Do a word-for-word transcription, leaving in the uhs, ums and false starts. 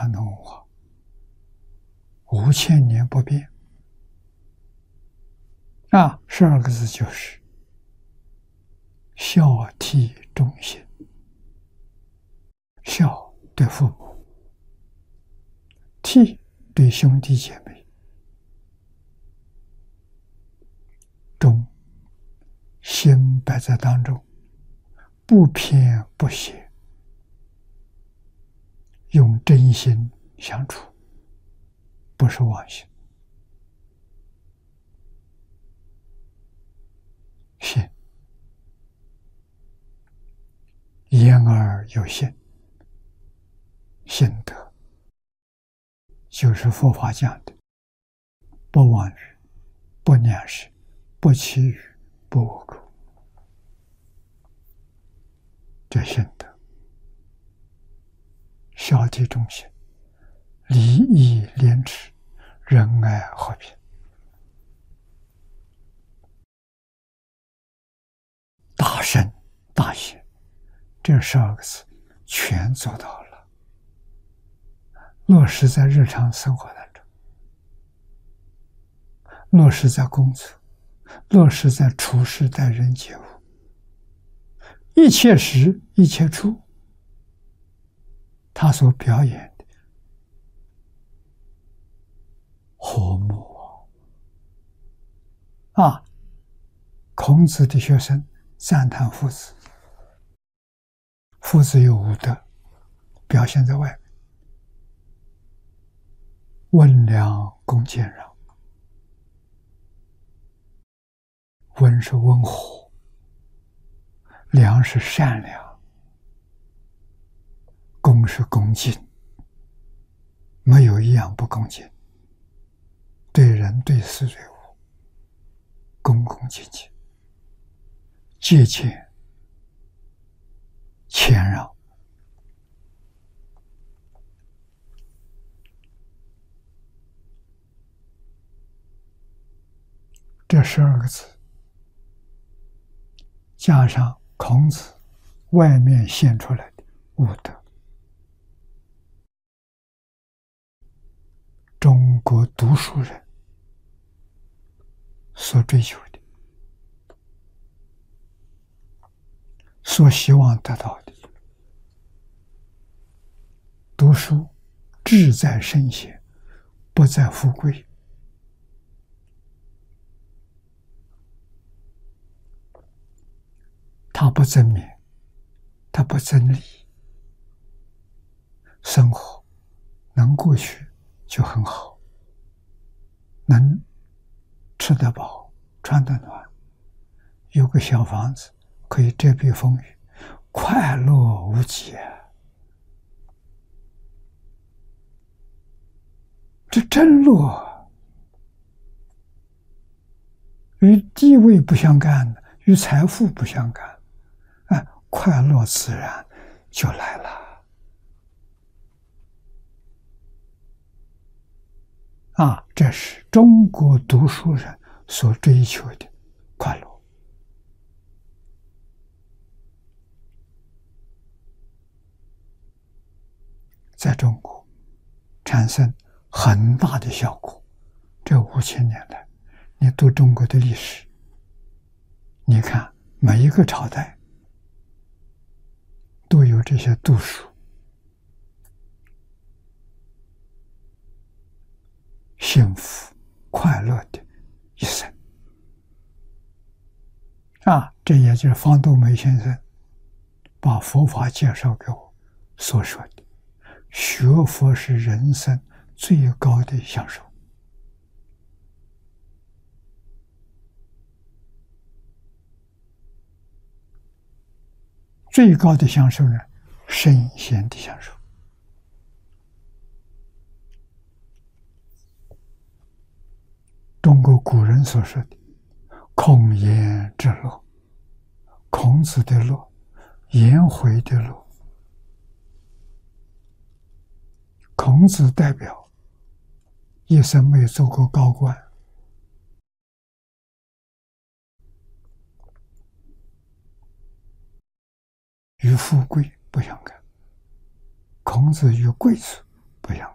传统文化，五千年不变。啊，十二个字就是孝悌忠信。孝对父母，悌对兄弟姐妹，忠心摆在当中，不偏不邪，用真心相处，不是妄心。信，言而有信，信德就是佛法讲的不妄语、不两舌、不绮语、不恶口，这信德。孝悌忠信，礼义廉耻，仁爱和平。大圣大贤，这十二个字全做到了，落实在日常生活当中，落实在工作，落实在处事待人接物，一切时一切处，他所表演的和睦啊！孔子的学生赞叹夫子，夫子有五德，表现在外面：温良恭俭让。温是温和，良是善良，恭是恭敬，没有一样不恭敬。对人对事对物，恭恭敬敬，节俭谦让。这十二个字，加上孔子外面现出来的五德，中国读书人所追求的，所希望得到的。读书志在圣贤，不在富贵。他不争名，他不争利，生活能过去就很好，能吃得饱，穿得暖，有个小房子可以遮蔽风雨，快乐无极啊！这真乐，与地位不相干，与财富不相干。哎，快乐自然就来了啊！这是中国读书人所追求的快乐。在中国产生很大的效果。这五千年来，你读中国的历史，你看每一个朝代都有这些读书、幸福、快乐的一生啊！这也就是方东梅先生把佛法介绍给我所说的：学佛是人生最高的享受。最高的享受呢，圣贤的享受。中国古人所说的孔颜之乐，孔子的乐，颜回的乐。孔子代表一生没有做过高官，与富贵不相干。孔子与贵族不想